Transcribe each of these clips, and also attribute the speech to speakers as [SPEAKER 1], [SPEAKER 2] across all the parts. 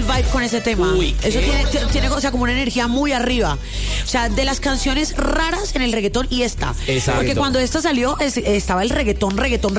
[SPEAKER 1] vibe con ese tema.
[SPEAKER 2] Uy,
[SPEAKER 1] eso tiene, o sea, como una energía muy arriba. O sea, de las canciones raras en el reggaetón y esta.
[SPEAKER 2] Exacto.
[SPEAKER 1] Porque cuando esta salió, estaba el reggaetón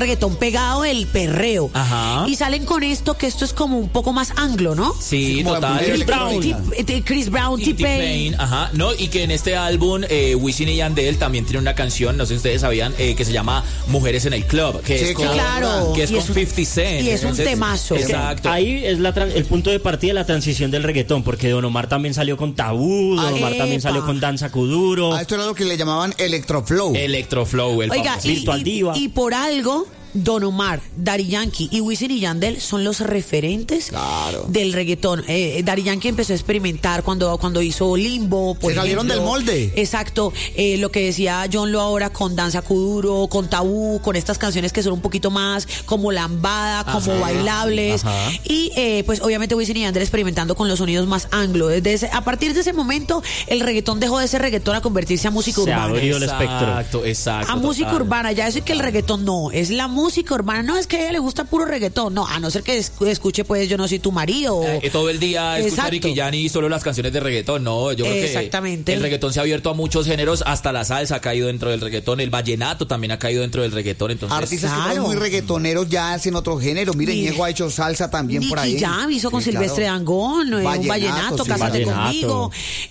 [SPEAKER 1] pegado del perreo.
[SPEAKER 2] Ajá.
[SPEAKER 1] Y salen con esto, que esto es como un poco más anglo, ¿no?
[SPEAKER 2] Sí,
[SPEAKER 3] como
[SPEAKER 2] total.
[SPEAKER 3] Chris Brown.
[SPEAKER 1] Chris Brown,
[SPEAKER 2] Y
[SPEAKER 1] T-Pain.
[SPEAKER 2] Ajá, no, y que en este álbum Wisin y Yandel también tiene una canción, no sé si ustedes sabían, que se llama Mujeres en el Club, que
[SPEAKER 3] Sí,
[SPEAKER 2] es con,
[SPEAKER 1] claro.
[SPEAKER 2] que es
[SPEAKER 1] Y
[SPEAKER 2] con
[SPEAKER 1] es un-
[SPEAKER 2] 50 Cent.
[SPEAKER 1] y es un
[SPEAKER 2] Entonces,
[SPEAKER 1] temazo.
[SPEAKER 2] Exacto.
[SPEAKER 4] Ahí es el punto de partida de la transición del reggaetón, porque Don Omar también salió con Tabú, Don Omar también
[SPEAKER 1] epa.
[SPEAKER 4] salió con Danza Kuduro.
[SPEAKER 3] Esto era lo que le llamaban Electroflow.
[SPEAKER 2] Electroflow, el
[SPEAKER 1] Oiga,
[SPEAKER 2] famoso.
[SPEAKER 4] Virtual Diva.
[SPEAKER 1] y por algo, Don Omar, Daddy Yankee y Wisin y Yandel son los referentes
[SPEAKER 3] Claro.
[SPEAKER 1] del reggaetón. Daddy Yankee empezó a experimentar cuando hizo Limbo. Por
[SPEAKER 3] Se salieron
[SPEAKER 1] ejemplo.
[SPEAKER 3] del molde.
[SPEAKER 1] Exacto. Lo que decía John Lo ahora con Danza Kuduro, con Tabú, con estas canciones que son un poquito más como lambada, como bailables.
[SPEAKER 4] Ajá.
[SPEAKER 1] Y pues obviamente Wisin y Yandel experimentando con los sonidos más anglo. A partir de ese momento, el reggaetón dejó de ser reggaetón a convertirse a música
[SPEAKER 4] Se
[SPEAKER 1] urbana.
[SPEAKER 4] abrió el espectro.
[SPEAKER 2] Exacto.
[SPEAKER 1] A música
[SPEAKER 2] total.
[SPEAKER 1] urbana, ya eso es que el reggaetón no, es la música urbana, no es que a ella le gusta puro reggaetón, no, a no ser que escuche pues Yo no soy tu marido.
[SPEAKER 2] Todo el día escuchar
[SPEAKER 1] Exacto.
[SPEAKER 2] Ricky Yanni y solo las canciones de reggaetón, no, yo creo que
[SPEAKER 1] Exactamente.
[SPEAKER 2] el reggaetón se ha abierto a muchos géneros, hasta la salsa ha caído dentro del reggaetón, el vallenato también ha caído dentro del reggaetón, entonces
[SPEAKER 3] Artistas que
[SPEAKER 1] Claro.
[SPEAKER 3] fueron muy reggaetoneros ya hacen otro género. Miren,
[SPEAKER 1] Mire.
[SPEAKER 3] Ñejo ha hecho salsa también por ahí.
[SPEAKER 1] Nicky Jam hizo con
[SPEAKER 3] Sí,
[SPEAKER 1] Silvestre
[SPEAKER 3] claro.
[SPEAKER 1] Dangond, un vallenato,
[SPEAKER 3] sí.
[SPEAKER 1] Cásate
[SPEAKER 4] Vallenato.
[SPEAKER 1] conmigo,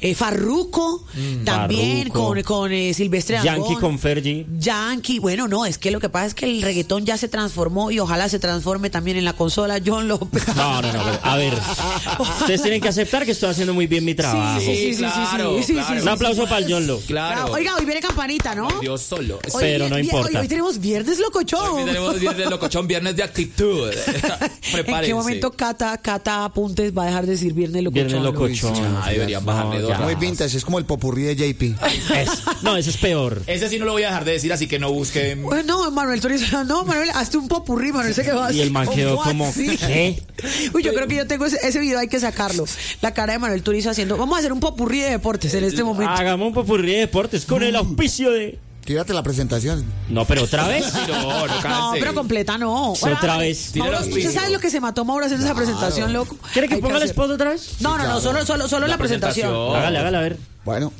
[SPEAKER 1] Farruko, también
[SPEAKER 4] Farruko.
[SPEAKER 1] con Silvestre Dangond.
[SPEAKER 4] Yankee con Fergie.
[SPEAKER 1] Yankee, bueno, no, es que lo que pasa es que el reggaetón ya se transformó y ojalá se transforme también en la consola John López.
[SPEAKER 4] No, pero, a ver, ustedes tienen que aceptar que estoy haciendo muy bien mi trabajo.
[SPEAKER 1] Sí,
[SPEAKER 2] claro, claro.
[SPEAKER 4] Un aplauso para el John Lo.
[SPEAKER 2] claro.
[SPEAKER 1] Oiga, hoy viene campanita, ¿no?
[SPEAKER 2] Dios solo.
[SPEAKER 1] Hoy
[SPEAKER 4] Pero no importa.
[SPEAKER 1] Hoy tenemos viernes locochón.
[SPEAKER 2] Hoy tenemos viernes de locochón, viernes de actitud. Prepárense.
[SPEAKER 1] ¿En qué momento Cata Apuntes va a dejar de decir viernes locochón?
[SPEAKER 4] Viernes locochón.
[SPEAKER 2] Ah, deberían bajarle
[SPEAKER 4] No,
[SPEAKER 2] dos.
[SPEAKER 4] ya.
[SPEAKER 3] Muy vintage, es como el popurrí de JP.
[SPEAKER 4] No, ese es peor.
[SPEAKER 2] Ese sí no lo voy a dejar de decir, así que no busquen.
[SPEAKER 1] Bueno, no, Manuel Turizo, no, Manuel, hazte un popurrí, Manuel, sé que va a
[SPEAKER 4] Y el man quedó
[SPEAKER 1] ¿cómo
[SPEAKER 4] como,
[SPEAKER 1] así?
[SPEAKER 4] ¿qué?
[SPEAKER 1] Uy, yo creo que yo tengo ese video, hay que sacarlo. La cara de Manuel Turizo haciendo, vamos a hacer un popurrí de deportes en este momento.
[SPEAKER 4] Hagamos un popurrí de deportes con el auspicio de...
[SPEAKER 3] Tírate la presentación.
[SPEAKER 4] No, pero otra vez.
[SPEAKER 2] No,
[SPEAKER 1] No,
[SPEAKER 2] canse.
[SPEAKER 1] pero completa no.
[SPEAKER 4] Otra vez.
[SPEAKER 2] Tiene
[SPEAKER 1] Mauro,
[SPEAKER 2] los
[SPEAKER 1] ¿usted
[SPEAKER 2] pisos.
[SPEAKER 1] sabe lo que se mató Mauro haciendo esa presentación, loco?
[SPEAKER 4] ¿Quiere que
[SPEAKER 1] Hay
[SPEAKER 4] ponga el
[SPEAKER 1] hacer-
[SPEAKER 4] spot otra vez?
[SPEAKER 1] No, solo la presentación.
[SPEAKER 4] Hágale, a ver.
[SPEAKER 3] Bueno,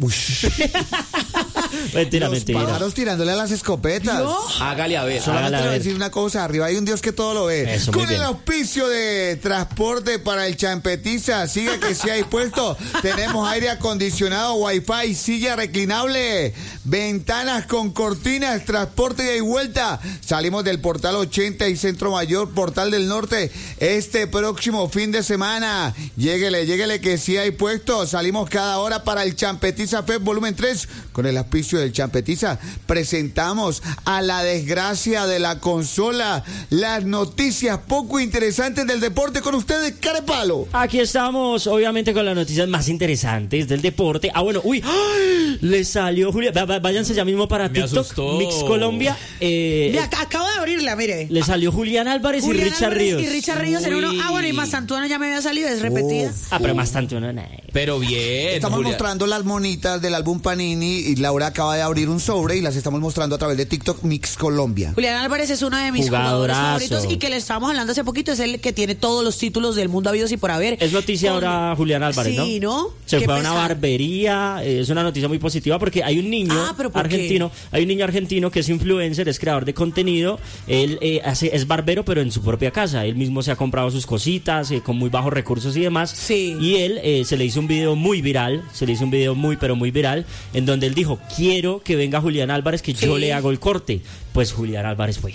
[SPEAKER 4] Mentira,
[SPEAKER 3] los
[SPEAKER 4] mentira.
[SPEAKER 3] pájaros tirándole a las escopetas.
[SPEAKER 2] Hágale a ver.
[SPEAKER 3] Solamente
[SPEAKER 4] Hágale a
[SPEAKER 3] le voy a
[SPEAKER 4] ver.
[SPEAKER 3] decir una cosa, arriba hay un Dios que todo lo ve.
[SPEAKER 4] Eso, muy
[SPEAKER 3] Con el
[SPEAKER 4] bien.
[SPEAKER 3] auspicio de transporte para el Champetiza, siga que sí hay puesto. Tenemos aire acondicionado, wifi, silla reclinable, ventanas con cortinas, transporte ida y vuelta. Salimos del Portal 80 y Centro Mayor, Portal del Norte, este próximo fin de semana. Lléguele que sí hay puesto. Salimos cada hora para el Champetiza Fest Volumen 3. Con el auspicio del Champetiza presentamos a la desgracia de la consola, las noticias poco interesantes del deporte con ustedes, Carepalo.
[SPEAKER 4] Aquí estamos, obviamente, con las noticias más interesantes del deporte. Ah, bueno, uy, ¡ay! Le salió Julián. Váyanse ya mismo para
[SPEAKER 2] Me
[SPEAKER 4] TikTok,
[SPEAKER 2] asustó.
[SPEAKER 4] Mix Colombia.
[SPEAKER 1] Mira, acabo de abrirla, mire.
[SPEAKER 4] Le salió Julián Álvarez
[SPEAKER 1] Julián
[SPEAKER 4] y Richard
[SPEAKER 1] Álvarez
[SPEAKER 4] Ríos.
[SPEAKER 1] Y Richard Ríos en uno.
[SPEAKER 2] Uy.
[SPEAKER 1] Ah, bueno, y Mastantuano ya me había salido, es repetida.
[SPEAKER 4] Ah, pero más tanto no, no.
[SPEAKER 2] Pero bien.
[SPEAKER 3] Estamos
[SPEAKER 2] Julia.
[SPEAKER 3] mostrando las monitas del álbum Panini y Laura acaba de abrir un sobre y las estamos mostrando a través de TikTok Mix Colombia.
[SPEAKER 1] Julián Álvarez es uno de mis jugadores
[SPEAKER 4] Jugadorazo.
[SPEAKER 1] favoritos y que le estábamos hablando hace poquito, es el que tiene todos los títulos del mundo habidos y por haber.
[SPEAKER 4] Es noticia ahora Julián Álvarez, ¿no?
[SPEAKER 1] Sí, ¿no?
[SPEAKER 4] Se
[SPEAKER 1] Qué
[SPEAKER 4] fue a una
[SPEAKER 1] pesar.
[SPEAKER 4] barbería, es una noticia muy positiva porque hay un niño
[SPEAKER 1] Ah, ¿pero por qué?
[SPEAKER 4] argentino, hay un niño argentino que es influencer, es creador de contenido, él es barbero pero en su propia casa, él mismo se ha comprado sus cositas con muy bajos recursos y demás.
[SPEAKER 1] Sí.
[SPEAKER 4] Y él se le hizo un video muy viral, pero muy viral, en donde él dijo, quiero que venga Julián Álvarez que yo
[SPEAKER 1] Sí.
[SPEAKER 4] le hago el corte. Pues Julián Álvarez fue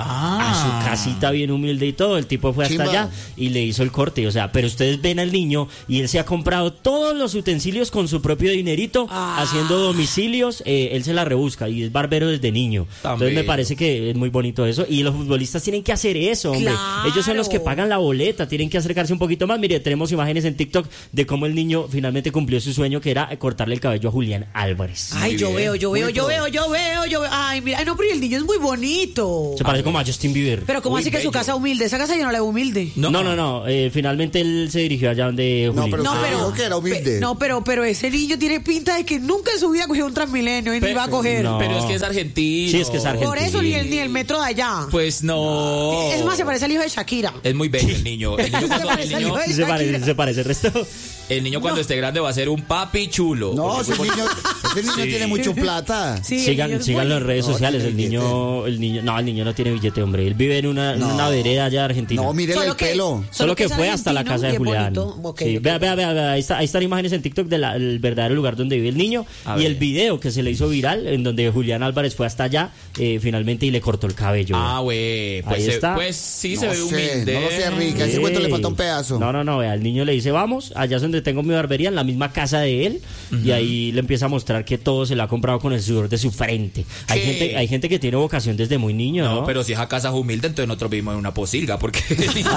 [SPEAKER 4] a su casita bien humilde y todo, el tipo fue hasta
[SPEAKER 3] Chimba.
[SPEAKER 4] allá y le hizo el corte, o sea, pero ustedes ven al niño y él se ha comprado todos los utensilios con su propio dinerito, haciendo domicilios, él se la rebusca y es barbero desde niño.
[SPEAKER 2] También.
[SPEAKER 4] Entonces me parece que es muy bonito eso y los futbolistas tienen que hacer eso, hombre.
[SPEAKER 1] Claro.
[SPEAKER 4] Ellos son los que pagan la boleta, tienen que acercarse un poquito más. Mire, tenemos imágenes en TikTok de cómo el niño finalmente cumplió su sueño, que era cortarle el cabello a Julián Álvarez.
[SPEAKER 1] Ay,
[SPEAKER 2] Muy
[SPEAKER 1] yo
[SPEAKER 2] bien.
[SPEAKER 1] veo. Ay, mira, ay, no, pero el niño es muy bonito.
[SPEAKER 4] Se parece como a Justin Bieber.
[SPEAKER 1] Pero ¿cómo
[SPEAKER 2] Uy,
[SPEAKER 1] así que su
[SPEAKER 2] bello.
[SPEAKER 1] casa humilde? Esa casa yo no la veo humilde.
[SPEAKER 4] No. Finalmente él se dirigió allá donde
[SPEAKER 3] No,
[SPEAKER 4] Juli.
[SPEAKER 3] pero usted dijo que era humilde.
[SPEAKER 1] Pero ese niño tiene pinta de que nunca en su vida cogió un Transmilenio y ni va a coger.
[SPEAKER 4] No.
[SPEAKER 2] Pero es que es argentino.
[SPEAKER 4] Sí, es que es argentino.
[SPEAKER 1] Por eso ni el metro de allá.
[SPEAKER 2] Pues no.
[SPEAKER 1] Es más, se parece al hijo de Shakira.
[SPEAKER 2] Es muy bello el niño. El niño cuando,
[SPEAKER 1] parece al hijo de
[SPEAKER 4] Sí, se parece el resto.
[SPEAKER 2] el niño cuando esté grande va a ser un papi chulo.
[SPEAKER 3] No,
[SPEAKER 2] Porque
[SPEAKER 3] ese niño tiene mucho plata.
[SPEAKER 1] Sí, el niño es
[SPEAKER 4] Síganlo en
[SPEAKER 1] bonito.
[SPEAKER 4] redes
[SPEAKER 3] No,
[SPEAKER 4] sociales.
[SPEAKER 3] tiene
[SPEAKER 4] El niño no tiene billete, hombre. Él vive en una vereda allá de Argentina.
[SPEAKER 3] No, mírele el pelo.
[SPEAKER 4] Solo que
[SPEAKER 1] es
[SPEAKER 4] fue hasta la
[SPEAKER 1] argentino
[SPEAKER 4] casa
[SPEAKER 1] y
[SPEAKER 4] de
[SPEAKER 1] es
[SPEAKER 4] Julián.
[SPEAKER 1] bonito. Ok,
[SPEAKER 4] Sí,
[SPEAKER 1] ok.
[SPEAKER 4] vea, ahí están imágenes en TikTok del verdadero lugar donde vive el niño
[SPEAKER 2] A
[SPEAKER 4] y
[SPEAKER 2] ver.
[SPEAKER 4] el video que se le hizo viral en donde Julián Álvarez fue hasta allá finalmente y le cortó el cabello.
[SPEAKER 2] Ah, güey. Pues,
[SPEAKER 4] Ahí está.
[SPEAKER 2] pues sí
[SPEAKER 3] No
[SPEAKER 2] se ve
[SPEAKER 3] sé,
[SPEAKER 2] humilde.
[SPEAKER 3] no lo sé, Rica. Ese
[SPEAKER 4] Sí.
[SPEAKER 3] cuento le falta un pedazo.
[SPEAKER 4] No, vea, el niño le dice, vamos, allá es donde tengo mi barbería, en la misma casa de él, y ahí le empieza a mostrar que todo se lo ha comprado con el sudor de su frente.
[SPEAKER 2] ¿Qué?
[SPEAKER 4] Hay gente que tiene vocación desde muy niño, ¿no?
[SPEAKER 2] No, pero si es a casa humilde, entonces nosotros vivimos en una posilga, porque el niño,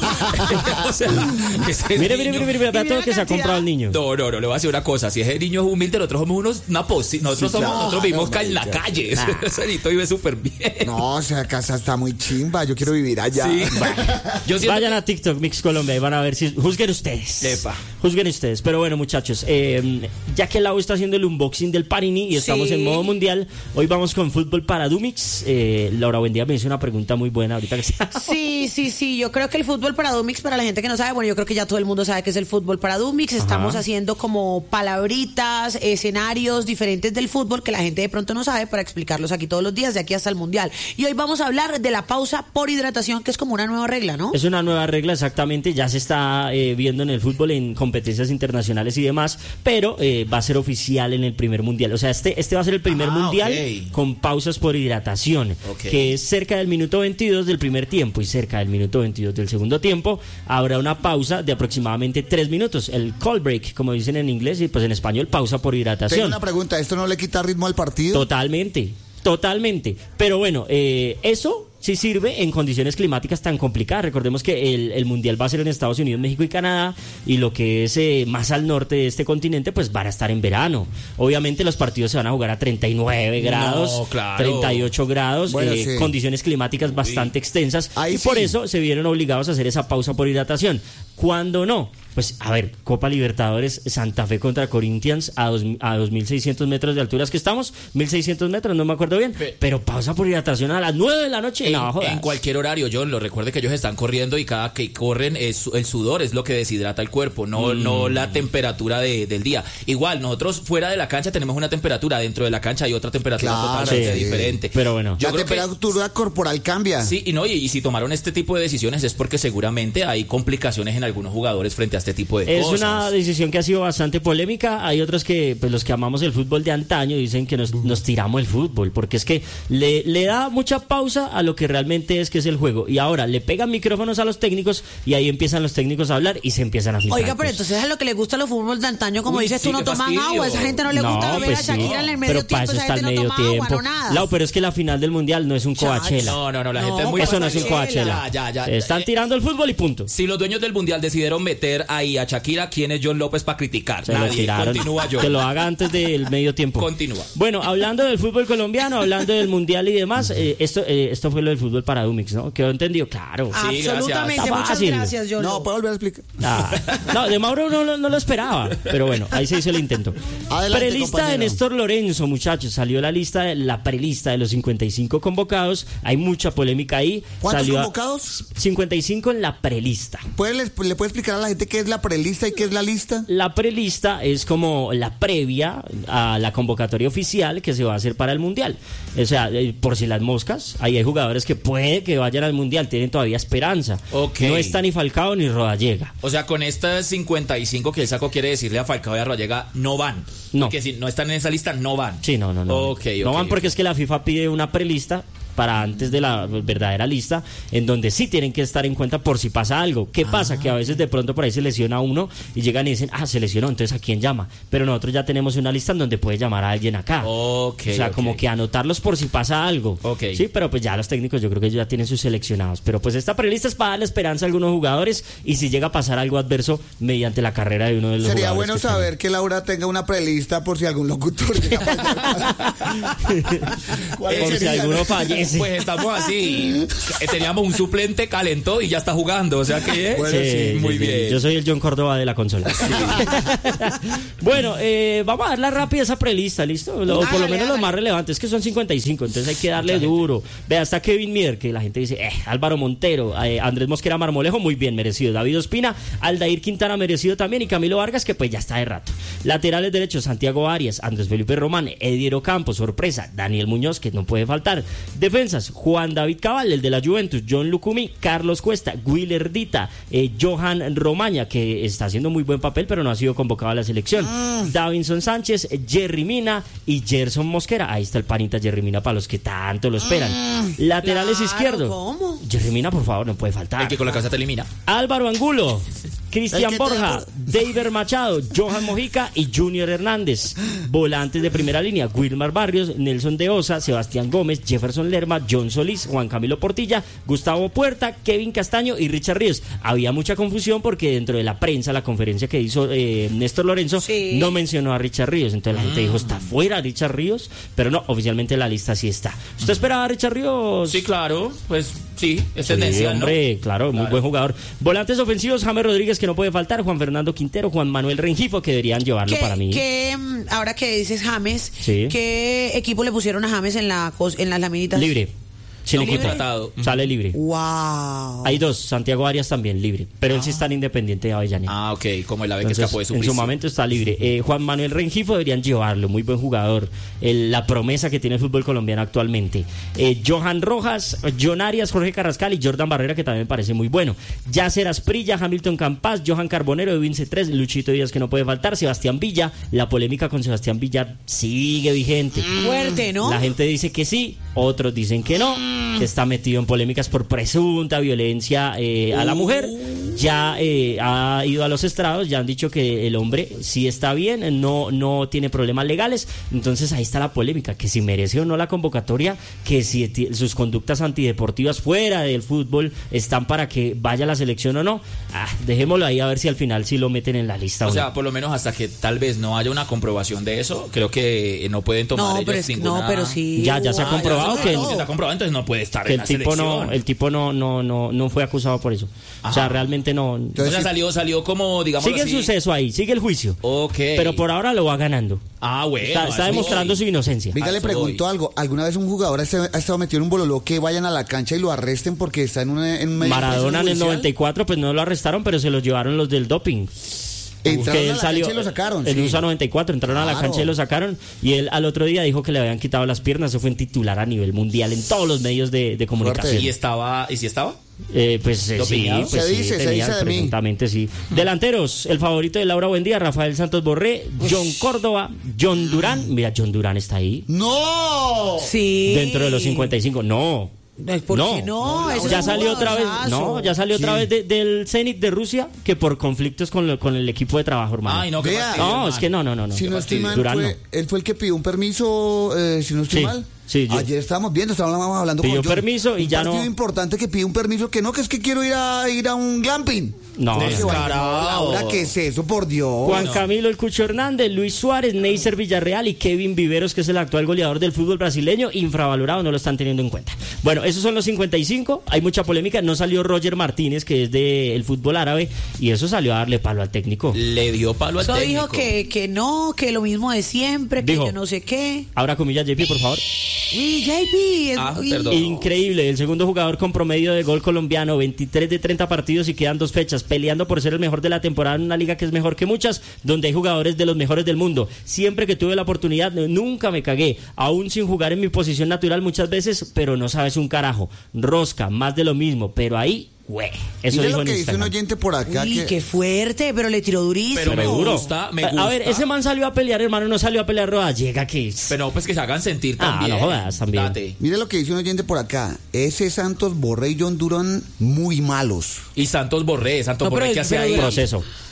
[SPEAKER 2] o sea, ese
[SPEAKER 4] Mire,
[SPEAKER 2] niño-
[SPEAKER 4] vea
[SPEAKER 1] mira
[SPEAKER 4] todo
[SPEAKER 1] la
[SPEAKER 4] lo que se ha
[SPEAKER 1] cantidad.
[SPEAKER 4] comprado el niño.
[SPEAKER 2] No, le voy a decir una cosa. Si ese niño es humilde, nosotros somos una posilga. Nosotros vivimos
[SPEAKER 3] no,
[SPEAKER 2] en la
[SPEAKER 3] marica.
[SPEAKER 2] calle. Ese niño vive súper bien.
[SPEAKER 3] No, o sea, la casa está muy chimba. Yo quiero vivir allá.
[SPEAKER 2] Sí. Yo siento
[SPEAKER 4] Vayan a TikTok Mix Colombia y van a ver si juzguen ustedes.
[SPEAKER 2] Epa.
[SPEAKER 4] Juzguen ustedes. Pero bueno, muchachos, ya que Lau está haciendo el unboxing del Parini y estamos
[SPEAKER 1] Sí.
[SPEAKER 4] en modo mundial, hoy vamos con fútbol para Dumix. Laura Buendía me hizo una pregunta muy buena ahorita que
[SPEAKER 1] Sí, yo creo que el fútbol para Dumix, para la gente que no sabe, bueno, yo creo que ya todo el mundo sabe que es el fútbol para Dumix. Estamos haciendo como palabritas, escenarios diferentes del fútbol que la gente de pronto no sabe para explicarlos aquí todos los días, de aquí hasta el mundial. Y hoy vamos a hablar de la pausa por hidratación, que es como una nueva regla, ¿no?
[SPEAKER 4] Es una nueva regla, exactamente, ya se está viendo en el fútbol en competencias internacionales y demás, pero va a ser oficial en el primer mundial. O sea, este va a ser el primer mundial
[SPEAKER 2] ok.
[SPEAKER 4] con pausas por hidratación,
[SPEAKER 2] Ok.
[SPEAKER 4] que es cerca del minuto 22 del primer tiempo y cerca del minuto 22 del segundo tiempo. Habrá una pausa de aproximadamente 3 minutos, el call break, como dicen en inglés, y pues en español, pausa por
[SPEAKER 3] Tengo
[SPEAKER 4] hidratación.
[SPEAKER 3] una pregunta. ¿Esto no le quita ritmo al partido?
[SPEAKER 4] Totalmente. Pero bueno, eso sí sirve en condiciones climáticas tan complicadas. Recordemos que el Mundial va a ser en Estados Unidos, México y Canadá, y lo que es más al norte de este continente, pues van a estar en verano. Obviamente los partidos se van a jugar a 39 grados,
[SPEAKER 2] claro.
[SPEAKER 4] 38 grados,
[SPEAKER 3] Bueno, sí.
[SPEAKER 4] condiciones climáticas bastante extensas,
[SPEAKER 3] Ahí
[SPEAKER 4] y por
[SPEAKER 3] sí.
[SPEAKER 4] eso se vieron obligados a hacer esa pausa por hidratación. ¿Cuándo no? Pues, a ver, Copa Libertadores, Santa Fe contra Corinthians a 2.600 metros de altura. ¿Es que estamos? 1.600 metros, no me acuerdo bien. Pero pausa por hidratación a las 9 de la noche. No, jodas.
[SPEAKER 2] En cualquier horario, John, lo recuerde que ellos están corriendo y cada que corren el sudor es lo que deshidrata el cuerpo, no la temperatura del día. Igual, nosotros fuera de la cancha tenemos una temperatura, dentro de la cancha hay otra temperatura
[SPEAKER 3] Claro,
[SPEAKER 2] totalmente
[SPEAKER 3] sí.
[SPEAKER 2] diferente.
[SPEAKER 4] Pero bueno.
[SPEAKER 2] Yo
[SPEAKER 3] La
[SPEAKER 2] creo que-
[SPEAKER 3] temperatura corporal cambia.
[SPEAKER 2] Sí, y si tomaron este tipo de decisiones es porque seguramente hay complicaciones en algunos jugadores frente a este tipo de
[SPEAKER 4] Es
[SPEAKER 2] cosas.
[SPEAKER 4] una decisión que ha sido bastante polémica. Hay otros que, pues los que amamos el fútbol de antaño, dicen que nos tiramos el fútbol, porque es que le da mucha pausa a lo que realmente es que es el juego. Y ahora le pegan micrófonos a los técnicos y ahí empiezan los técnicos a hablar y se empiezan a filtrar.
[SPEAKER 1] Oiga, pero
[SPEAKER 4] cosas.
[SPEAKER 1] entonces a lo que le gusta los fútbol de antaño, como
[SPEAKER 2] Uy,
[SPEAKER 1] dices
[SPEAKER 2] sí,
[SPEAKER 1] tú, no
[SPEAKER 2] qué
[SPEAKER 1] toman
[SPEAKER 2] fastidio.
[SPEAKER 1] agua, esa gente no le gusta ver a Shakira en el medio
[SPEAKER 4] pero para
[SPEAKER 1] tiempo,
[SPEAKER 4] eso
[SPEAKER 1] esa
[SPEAKER 4] está
[SPEAKER 1] gente
[SPEAKER 4] el
[SPEAKER 1] no
[SPEAKER 4] medio
[SPEAKER 1] toma agua,
[SPEAKER 4] tiempo.
[SPEAKER 1] no nada.
[SPEAKER 4] Lau, pero es que la final del mundial no es un Coachella.
[SPEAKER 2] No, la
[SPEAKER 1] No,
[SPEAKER 2] gente es muy
[SPEAKER 4] Eso no es un Coachella.
[SPEAKER 2] Ya.
[SPEAKER 4] Están tirando el fútbol y punto.
[SPEAKER 2] Si los dueños del mundial decidieron meter ahí a Shakira, ¿quién es John López para criticar?
[SPEAKER 4] Se lo
[SPEAKER 2] Nadie.
[SPEAKER 4] tiraron.
[SPEAKER 2] Continúa John.
[SPEAKER 4] Que lo haga antes del medio tiempo.
[SPEAKER 2] Continúa.
[SPEAKER 4] Bueno, hablando del fútbol colombiano, hablando del mundial y demás, esto fue lo del fútbol para Dumix, ¿no? ¿Quedó entendido? Claro.
[SPEAKER 2] Sí,
[SPEAKER 1] Absolutamente,
[SPEAKER 4] gracias.
[SPEAKER 1] muchas
[SPEAKER 4] Fácil.
[SPEAKER 1] gracias, John.
[SPEAKER 3] No, ¿puedo volver a explicar?
[SPEAKER 4] No, de Mauro no lo esperaba, pero bueno, ahí se hizo el intento.
[SPEAKER 3] Adelante,
[SPEAKER 4] Prelista
[SPEAKER 3] compañero.
[SPEAKER 4] de Néstor Lorenzo, muchachos, salió la prelista de los 55 convocados, hay mucha polémica ahí.
[SPEAKER 3] ¿Cuántos
[SPEAKER 4] Salió
[SPEAKER 3] convocados?
[SPEAKER 4] 55 en la prelista.
[SPEAKER 3] ¿Le puede explicar a la gente qué es la prelista y qué es la lista?
[SPEAKER 4] La prelista es como la previa a la convocatoria oficial que se va a hacer para el Mundial. O sea, por si las moscas, ahí hay jugadores que puede que vayan al Mundial, tienen todavía esperanza.
[SPEAKER 2] Ok.
[SPEAKER 4] No está ni Falcao ni Rodallega.
[SPEAKER 2] O sea, con estas 55 que él sacó, quiere decirle a Falcao y a Rodallega, no van.
[SPEAKER 4] No.
[SPEAKER 2] Porque si no están en esa lista, no van.
[SPEAKER 4] Sí, no.
[SPEAKER 2] Ok,
[SPEAKER 4] No van
[SPEAKER 2] ok.
[SPEAKER 4] porque es que la FIFA pide una prelista para antes de la verdadera lista, en donde sí tienen que estar en cuenta por si pasa algo. ¿Qué pasa? Que a veces de pronto por ahí se lesiona uno y llegan y dicen, se lesionó, entonces ¿a quién llama? Pero nosotros ya tenemos una lista en donde puede llamar a alguien acá.
[SPEAKER 2] Ok,
[SPEAKER 4] O sea,
[SPEAKER 2] ok.
[SPEAKER 4] como que anotarlos por si pasa algo.
[SPEAKER 2] Ok.
[SPEAKER 4] Sí, pero pues ya los técnicos yo creo que ya tienen sus seleccionados. Pero pues esta prelista es para darle esperanza a algunos jugadores y si llega a pasar algo adverso mediante la carrera de uno de los
[SPEAKER 3] Sería
[SPEAKER 4] jugadores.
[SPEAKER 3] bueno
[SPEAKER 4] que estén.
[SPEAKER 3] saber que Laura tenga una prelista por si algún locutor llega a fallar. ¿Cuál
[SPEAKER 4] Por si
[SPEAKER 3] sería?
[SPEAKER 4] alguno fallece. parece.
[SPEAKER 2] Pues estamos así. Teníamos un suplente, calentó y ya está jugando. O sea que
[SPEAKER 3] Bueno,
[SPEAKER 2] sí, muy
[SPEAKER 4] sí.
[SPEAKER 2] bien.
[SPEAKER 4] Yo soy el John Córdoba de la consola. Bueno, vamos a darla rápida esa prelista, ¿listo? Por lo
[SPEAKER 1] Hágale,
[SPEAKER 4] menos los
[SPEAKER 1] hágale.
[SPEAKER 4] más relevantes, que son 55, entonces hay que darle duro. Vea, está Kevin Mier, que la gente dice, Álvaro Montero, Andrés Mosquera Marmolejo, muy bien merecido. David Ospina, Aldair Quintana merecido también, y Camilo Vargas, que pues ya está de rato. Laterales derechos, Santiago Arias, Andrés Felipe Román, Ediero Campos, sorpresa, Daniel Muñoz, que no puede faltar. Defensas, Juan David Cabal, el de la Juventus, John Lucumí, Carlos Cuesta, Willer Dita, Johan Romaña, que está haciendo muy buen papel, pero no ha sido convocado a la selección. Davinson Sánchez, Jerry Mina y Gerson Mosquera. Ahí está el panita Jerry Mina para los que tanto lo esperan. Laterales
[SPEAKER 1] Claro,
[SPEAKER 4] izquierdos.
[SPEAKER 1] ¿cómo?
[SPEAKER 4] Jerry Mina, por favor, no puede faltar.
[SPEAKER 2] El que con la cabeza te elimina.
[SPEAKER 4] Álvaro Angulo,
[SPEAKER 3] El
[SPEAKER 4] Cristian
[SPEAKER 3] que
[SPEAKER 4] Borja, David Machado, Johan Mojica y Junior Hernández. Volantes de primera línea, Wilmar Barrios, Nelson de Osa, Sebastián Gómez, Jefferson Lerma, John Solís, Juan Camilo Portilla, Gustavo Puerta, Kevin Castaño y Richard Ríos. Había mucha confusión porque dentro de la prensa, la conferencia que hizo Néstor Lorenzo,
[SPEAKER 1] Sí.
[SPEAKER 4] no mencionó a Richard Ríos. Entonces la gente dijo, ¿está fuera Richard Ríos? Pero no, oficialmente la lista sí está. ¿Usted esperaba a Richard Ríos?
[SPEAKER 2] Sí, claro. Pues sí, es
[SPEAKER 4] Sí,
[SPEAKER 2] tendencial, ¿no?
[SPEAKER 4] hombre, claro, muy buen jugador. Volantes ofensivos, James Rodríguez, que no puede faltar, Juan Fernando Quintero, Juan Manuel Rengifo, que deberían llevarlo para mí.
[SPEAKER 1] Ahora que dices James,
[SPEAKER 4] Sí.
[SPEAKER 1] ¿qué equipo le pusieron a James en las laminitas?
[SPEAKER 4] Libre. Sin
[SPEAKER 2] No
[SPEAKER 4] equipo.
[SPEAKER 2] contratado.
[SPEAKER 4] Sale libre.
[SPEAKER 1] Wow.
[SPEAKER 4] Hay dos, Santiago Arias también libre, pero él sí está en Independiente de Avellaneda.
[SPEAKER 2] Ah, ok, como el ave que
[SPEAKER 4] Entonces,
[SPEAKER 2] escapó de su
[SPEAKER 4] en su
[SPEAKER 2] prisión.
[SPEAKER 4] momento está libre. Juan Manuel Rengifo deberían llevarlo, muy buen jugador. La promesa que tiene el fútbol colombiano actualmente. Johan Rojas, John Arias, Jorge Carrascal y Jordan Barrera, que también me parece muy bueno. Yacer Asprilla, Hamilton Campas, Johan Carbonero, Edwin C3, Luchito Díaz, que no puede faltar, Sebastián Villa. La polémica con Sebastián Villa sigue vigente.
[SPEAKER 1] Fuerte, ¿no?
[SPEAKER 4] La gente dice que sí, otros dicen que no, que está metido en polémicas por presunta violencia a la mujer. Ya ha ido a los estrados, ya han dicho que el hombre sí está bien, no tiene problemas legales. Entonces ahí está la polémica, que si merece o no la convocatoria, que si sus conductas antideportivas fuera del fútbol están para que vaya a la selección o no. Dejémoslo ahí a ver si al final sí lo meten en la lista
[SPEAKER 2] O
[SPEAKER 4] o
[SPEAKER 2] sea,
[SPEAKER 4] no.
[SPEAKER 2] por lo menos hasta que tal vez no haya una comprobación de eso, creo que no pueden tomar
[SPEAKER 1] No,
[SPEAKER 2] ellos
[SPEAKER 1] pero
[SPEAKER 2] ninguna...
[SPEAKER 1] no, pero sí.
[SPEAKER 4] Ya se ha
[SPEAKER 1] Wow,
[SPEAKER 4] comprobado
[SPEAKER 1] ya
[SPEAKER 4] que
[SPEAKER 1] se
[SPEAKER 2] Si está comprobado, entonces no puede estar
[SPEAKER 4] Que
[SPEAKER 2] en
[SPEAKER 4] el
[SPEAKER 2] la
[SPEAKER 4] tipo
[SPEAKER 2] selección.
[SPEAKER 4] no fue acusado por eso. O sea, realmente no.
[SPEAKER 2] O sea, salió como, digamos
[SPEAKER 4] Sigue el
[SPEAKER 2] así.
[SPEAKER 4] suceso ahí, sigue el juicio.
[SPEAKER 2] Ok.
[SPEAKER 4] Pero por ahora lo va ganando.
[SPEAKER 2] Ah, bueno.
[SPEAKER 4] Está
[SPEAKER 2] eso
[SPEAKER 4] demostrando
[SPEAKER 2] voy.
[SPEAKER 4] su inocencia.
[SPEAKER 3] Venga, le
[SPEAKER 2] eso
[SPEAKER 3] pregunto
[SPEAKER 2] voy.
[SPEAKER 3] algo. ¿Alguna vez un jugador ha estado metido en un bololó que vayan a la cancha y lo arresten porque está en un medio
[SPEAKER 4] Maradona en el
[SPEAKER 3] judicial?
[SPEAKER 4] 94, pues no lo arrestaron, pero se lo llevaron los del doping.
[SPEAKER 3] Entraron
[SPEAKER 4] Que
[SPEAKER 3] a
[SPEAKER 4] él
[SPEAKER 3] la
[SPEAKER 4] salió
[SPEAKER 3] cancha y lo sacaron.
[SPEAKER 4] en
[SPEAKER 3] sí.
[SPEAKER 4] USA 94, entraron a la
[SPEAKER 3] Claro.
[SPEAKER 4] cancha y lo sacaron. Y él al otro día dijo que le habían quitado las piernas. Eso fue en titular a nivel mundial en todos los medios de comunicación.
[SPEAKER 2] ¿Y si estaba?
[SPEAKER 4] Sí,
[SPEAKER 2] ¿Dopingado?
[SPEAKER 4] pues
[SPEAKER 3] Se
[SPEAKER 4] sí,
[SPEAKER 3] dice
[SPEAKER 4] tenía,
[SPEAKER 3] de mí.
[SPEAKER 4] presuntamente sí. Delanteros, el favorito de Laura Buendía, Rafael Santos Borré, John Córdoba, John Durán. Mira, John Durán está ahí.
[SPEAKER 3] ¡No!
[SPEAKER 1] Sí.
[SPEAKER 4] Dentro de los 55. No.
[SPEAKER 1] ¿Por qué no? Ese
[SPEAKER 4] Ya
[SPEAKER 1] es un
[SPEAKER 4] salió otra vez.
[SPEAKER 1] jugadorazo.
[SPEAKER 4] No, ya salió otra
[SPEAKER 3] Sí.
[SPEAKER 4] vez del Zenit de Rusia que por conflictos con el equipo de trabajo, hermano.
[SPEAKER 2] Ay, no, qué
[SPEAKER 3] Vea.
[SPEAKER 2] fastidio,
[SPEAKER 4] No,
[SPEAKER 2] man.
[SPEAKER 4] es que no.
[SPEAKER 3] Si no estoy mal,
[SPEAKER 4] Durán no.
[SPEAKER 3] él fue el que pidió un permiso, si no estoy
[SPEAKER 4] Sí,
[SPEAKER 3] mal.
[SPEAKER 4] sí, yo-
[SPEAKER 3] Ayer estábamos hablando
[SPEAKER 4] Pidió
[SPEAKER 3] con John.
[SPEAKER 4] permiso y
[SPEAKER 3] Un
[SPEAKER 4] ya
[SPEAKER 3] partido
[SPEAKER 4] no-
[SPEAKER 3] importante que pide un permiso que es que quiero ir a un glamping.
[SPEAKER 4] No,
[SPEAKER 3] Oye,
[SPEAKER 4] no.
[SPEAKER 2] Descarado.
[SPEAKER 3] Laura, ¿qué es eso, por Dios?
[SPEAKER 4] Juan Camilo El Cucho Hernández, Luis Suárez, Neisser Villarreal y Kevin Viveros, que es el actual goleador del fútbol brasileño, infravalorado, no lo están teniendo en cuenta. Bueno, esos son los 55, hay mucha polémica, no salió Roger Martínez, que es del fútbol árabe, y eso salió a darle palo al técnico.
[SPEAKER 2] Le dio palo al
[SPEAKER 1] Eso
[SPEAKER 2] técnico.
[SPEAKER 1] dijo que no, que lo mismo de siempre, que
[SPEAKER 4] Dijo.
[SPEAKER 1] yo no sé qué.
[SPEAKER 4] Ahora comillas, JP, por favor.
[SPEAKER 1] Y JP.
[SPEAKER 2] Perdón.
[SPEAKER 4] Increíble, el segundo jugador con promedio de gol colombiano, 23 de 30 partidos y quedan 2 fechas, peleando por ser el mejor de la temporada en una liga que es mejor que muchas, donde hay jugadores de los mejores del mundo. Siempre que tuve la oportunidad, nunca me cagué, aún sin jugar en mi posición natural muchas veces, pero no sabes un carajo. Rosca, más de lo mismo, pero ahí, güey. Eso
[SPEAKER 3] Mire
[SPEAKER 4] dijo
[SPEAKER 3] lo
[SPEAKER 4] en
[SPEAKER 3] que dice un
[SPEAKER 4] Instagram.
[SPEAKER 3] oyente por acá.
[SPEAKER 1] Uy,
[SPEAKER 3] que-
[SPEAKER 1] qué fuerte, pero le tiró durísimo.
[SPEAKER 2] Pero me
[SPEAKER 4] Seguro.
[SPEAKER 2] gusta, me
[SPEAKER 4] A ver,
[SPEAKER 2] gusta.
[SPEAKER 4] ese man salió a pelear, hermano, no salió a pelear roda, llega que...
[SPEAKER 2] Pero pues que se hagan sentir
[SPEAKER 4] Ah,
[SPEAKER 2] también.
[SPEAKER 4] no jodas, también.
[SPEAKER 2] Date.
[SPEAKER 3] Mire lo que dice un oyente por acá. Ese Santos Borré y John Durán muy malos.
[SPEAKER 2] Y Santos Borré
[SPEAKER 1] No,
[SPEAKER 2] ¿qué hace ahí?
[SPEAKER 4] Proceso.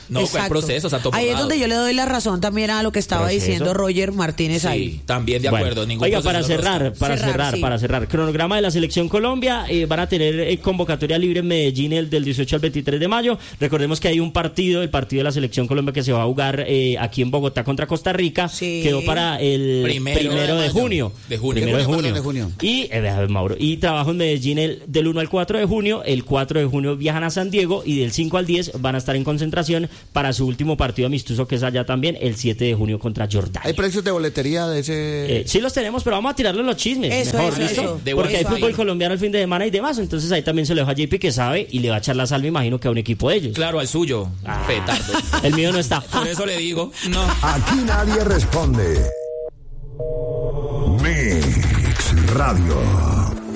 [SPEAKER 2] No, fue el proceso, Santo
[SPEAKER 1] Ahí es
[SPEAKER 2] Borrado.
[SPEAKER 1] donde yo le doy la razón también a lo que estaba diciendo Roger Martínez ahí.
[SPEAKER 2] Sí, también de acuerdo.
[SPEAKER 4] Bueno, oiga, para cerrar, cronograma de la Selección Colombia, van a tener convocatoria libre en Medellín del 18 al 23 de mayo. Recordemos que hay un partido, el partido de la Selección Colombia que se va a jugar aquí en Bogotá contra Costa Rica, quedó para el primero de junio. Primero de junio. Y, Mauro, y trabajo en Medellín del 1 al 4 de junio, el 4 de junio viajan a San Diego y del 5 al 10 van a estar en concentración para su último partido amistoso que es allá también, el 7 de junio contra Jordania.
[SPEAKER 3] ¿Hay precios de boletería de ese...?
[SPEAKER 4] Sí los tenemos, pero vamos a tirarle los chismes. Mejor, ¿listo? Porque hay fútbol colombiano el fin de semana y demás, entonces ahí también se lo dejo a JP que sabe y le va a echar la sal, me imagino que a un equipo de ellos.
[SPEAKER 2] Claro, al suyo. Petardo.
[SPEAKER 4] El mío no está.
[SPEAKER 2] Por eso le digo, no.
[SPEAKER 5] Aquí nadie responde. Mix Radio.